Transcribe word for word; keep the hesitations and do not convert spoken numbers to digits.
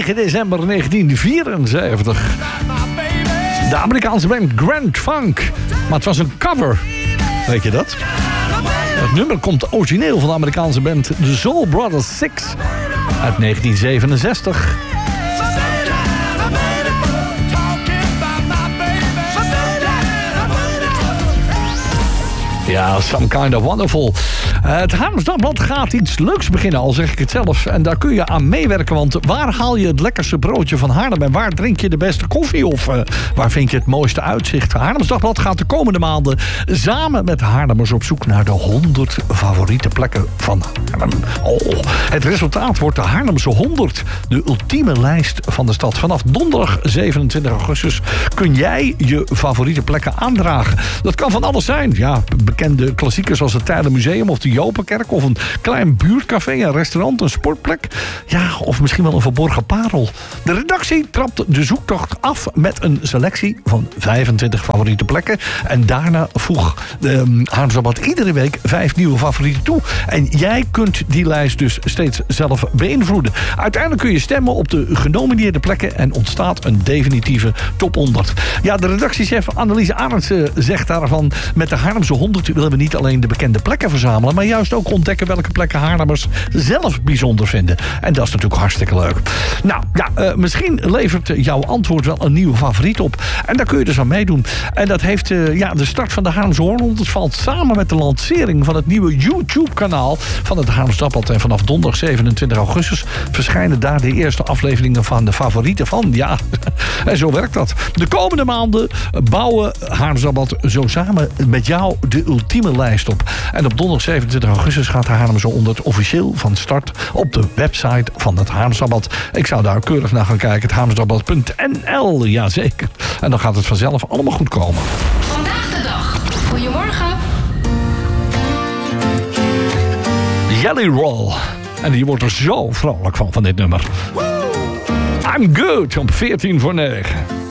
negen december negentien vierenzeventig. De Amerikaanse band Grand Funk. Maar het was een cover. Weet je dat? Het nummer komt origineel van de Amerikaanse band The Soul Brothers Six uit negentien zevenenzestig. Ja, Some Kind of Wonderful. Uh, het Haarlems Dagblad gaat iets leuks beginnen, al zeg ik het zelf. En daar kun je aan meewerken, want waar haal je het lekkerste broodje van Haarlem? En waar drink je de beste koffie? Of uh, waar vind je het mooiste uitzicht? Het Haarlems Dagblad gaat de komende maanden samen met Haarlemmers op zoek naar de honderd favoriete plekken van Haarlem. Oh, het resultaat wordt de Haarlemse honderd. De ultieme lijst van de stad. Vanaf donderdag zevenentwintig augustus kun jij je favoriete plekken aandragen. Dat kan van alles zijn. Ja, bekende klassiekers als het Tijdenmuseum of de Jopenkerk of een klein buurtcafé, een restaurant, een sportplek. Ja, of misschien wel een verborgen parel. De redactie trapt de zoektocht af met een selectie van vijfentwintig favoriete plekken. En daarna voeg de Haarlems Dagblad iedere week vijf nieuwe favorieten toe. En jij kunt die lijst dus steeds zelf beïnvloeden. Uiteindelijk kun je stemmen op de genomineerde plekken en ontstaat een definitieve top honderd. Ja, de redactiechef Anneliese Arendtsen zegt daarvan: met de Haarlemse honderd willen we niet alleen de bekende plekken verzamelen, maar juist ook ontdekken welke plekken Haarlemmers zelf bijzonder vinden. En dat is natuurlijk hartstikke leuk. Nou, ja, uh, misschien levert jouw antwoord wel een nieuwe favoriet op. En daar kun je dus aan meedoen. En dat heeft uh, ja, de start van de Haarlemse honderd valt samen met de lancering van het nieuwe YouTube-kanaal van het Haarlems Dagblad. En vanaf donderdag zevenentwintig augustus verschijnen daar de eerste afleveringen van de favorieten van. Ja, en zo werkt dat. De komende maanden bouwen Haarlems Dagblad zo samen met jou de ultieme lijst op. En op donderdag zevenentwintig augustus gaat de Haarlemse honderd officieel van start op de website van het Haarlems Dagblad. Ik zou daar keurig naar gaan kijken. Het haarlemsdagblad punt n l, jazeker. En dan gaat het vanzelf allemaal goed komen. Vandaag de dag. Goedemorgen. Jelly Roll. En die wordt er zo vrolijk van, van dit nummer. I'm good, om veertien voor negen.